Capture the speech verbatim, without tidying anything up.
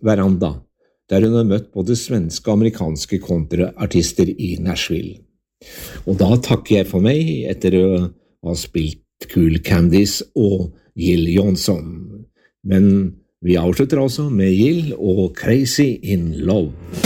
Veranda, der hun har møtt både svenske og amerikanske countryartister i Nashville. Og da takker jeg for meg etter å ha spilt Cool Candice og Jill Johnson. Men vi avslutter altså med Jill og Crazy in Love.